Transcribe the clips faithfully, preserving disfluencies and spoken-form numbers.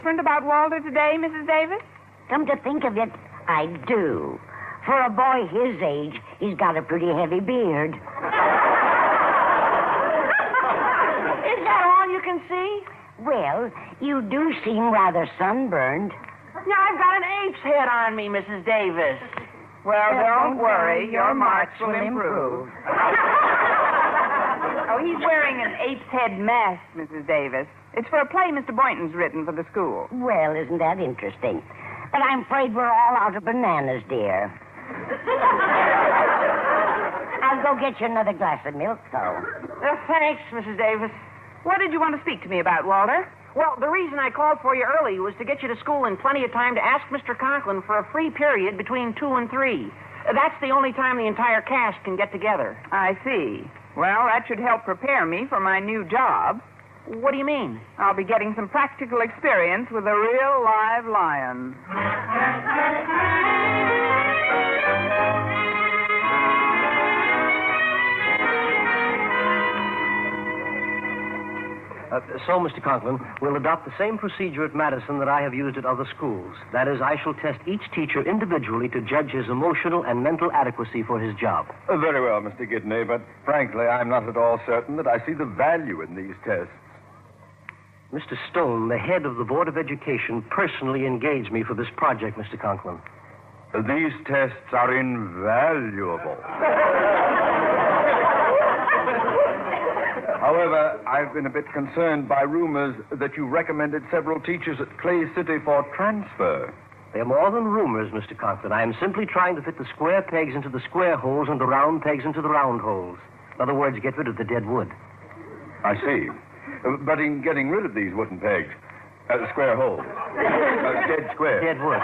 different about Walter today, Missus Davis? Come to think of it, I do. For a boy his age, he's got a pretty heavy beard. Is that all you can see? Well, you do seem rather sunburned. Yeah, I've got an ape's head on me, Missus Davis. Well, Well, don't worry. Your marks will improve. Oh, he's wearing an ape's head mask, Missus Davis. It's for a play Mister Boynton's written for the school. Well, isn't that interesting? But I'm afraid we're all out of bananas, dear. I'll go get you another glass of milk, though. Uh, thanks, Missus Davis. What did you want to speak to me about, Walter? Well, the reason I called for you early was to get you to school in plenty of time to ask Mister Conklin for a free period between two and three. Uh, That's the only time the entire cast can get together. I see. Well, that should help prepare me for my new job. What do you mean? I'll be getting some practical experience with a real live lion. Uh, so, Mister Conklin, we'll adopt the same procedure at Madison that I have used at other schools. That is, I shall test each teacher individually to judge his emotional and mental adequacy for his job. Uh, very well, Mister Gidney, but frankly, I'm not at all certain that I see the value in these tests. Mister Stone, the head of the Board of Education, personally engaged me for this project, Mister Conklin. Uh, these tests are invaluable. However, I've been a bit concerned by rumors that you recommended several teachers at Clay City for transfer. They're more than rumors, Mister Conklin. I am simply trying to fit the square pegs into the square holes and the round pegs into the round holes. In other words, get rid of the dead wood. I see. Uh, but in getting rid of these wooden pegs, uh, square holes, uh, dead square. Dead wood.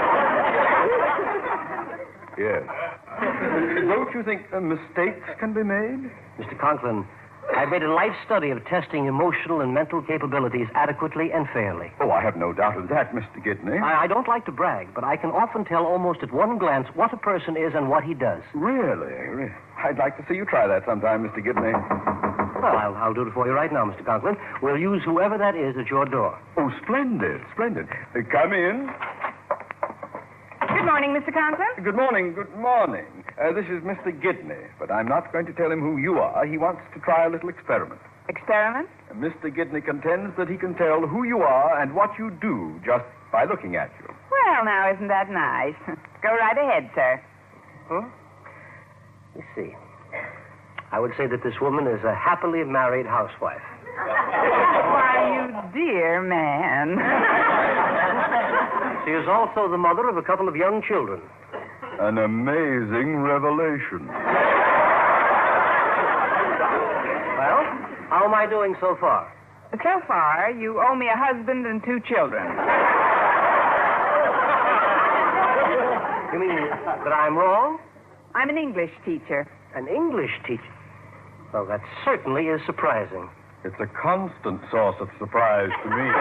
Yes. Uh, don't you think uh, mistakes can be made? Mister Conklin, I've made a life study of testing emotional and mental capabilities adequately and fairly. Oh, I have no doubt of that, Mister Gidney. I, I don't like to brag, but I can often tell almost at one glance what a person is and what he does. Really? Re- I'd like to see you try that sometime, Mister Gidney. Well, I'll, I'll do it for you right now, Mister Conklin. We'll use whoever that is at your door. Oh, splendid, splendid. Uh, come in. Good morning, Mister Conklin. Good morning, good morning. Uh, this is Mister Gidney, but I'm not going to tell him who you are. He wants to try a little experiment. Experiment? Uh, Mister Gidney contends that he can tell who you are and what you do just by looking at you. Well, now, isn't that nice? Go right ahead, sir. Huh? Let's see. I would say that this woman is a happily married housewife. Why, you dear man. She is also the mother of a couple of young children. An amazing revelation. Well, how am I doing so far? So far, you owe me a husband and two children. You mean that I'm wrong? I'm an English teacher. An English teacher? Well, that certainly is surprising. It's a constant source of surprise to me.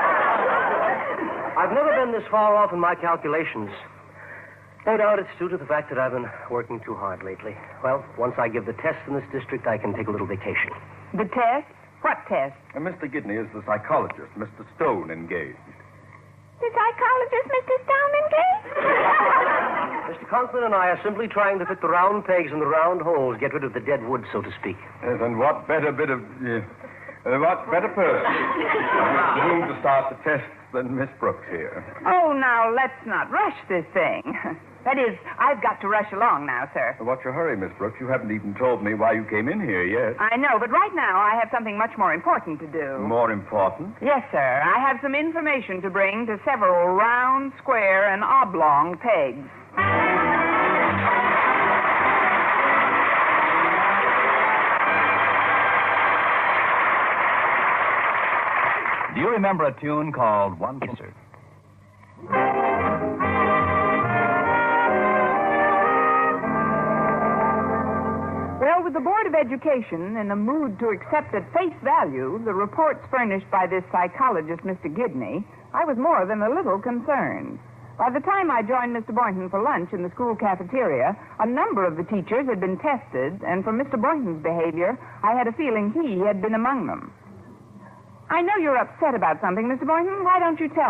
I've never been this far off in my calculations. No doubt it's due to the fact that I've been working too hard lately. Well, once I give the tests in this district, I can take a little vacation. The test? What test? Uh, Mister Gidney is the psychologist, Mister Stone engaged. The psychologist, Mister Stone, engaged? Mister Conklin and I are simply trying to fit the round pegs in the round holes, get rid of the dead wood, so to speak. Yes, and what better bit of... Uh, uh, what better person with whom to start the tests than Miss Brooks here? Oh, now, let's not rush this thing. That is, I've got to rush along now, sir. What's your hurry, Miss Brooks? You haven't even told me why you came in here yet. I know, but right now I have something much more important to do. More important? Yes, sir. I have some information to bring to several round, square, and oblong pegs. Do you remember a tune called One Kisser? Well, with the Board of Education in the mood to accept at face value the reports furnished by this psychologist, Mister Gidney, I was more than a little concerned. By the time I joined Mister Boynton for lunch in the school cafeteria, a number of the teachers had been tested, and from Mister Boynton's behavior, I had a feeling he had been among them. I know you're upset about something, Mister Boynton. Why don't you tell